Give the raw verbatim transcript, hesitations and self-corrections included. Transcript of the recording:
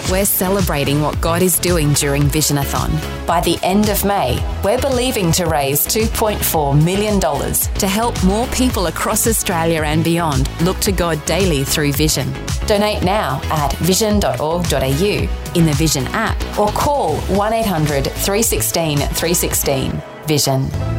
We're celebrating what God is doing during Visionathon. By the end of May, we're believing to raise two point four million dollars to help more people across Australia and beyond look to God daily through Vision. Donate now at vision dot org dot a u, in the Vision app, or call one eight hundred three one six three one six. Vision.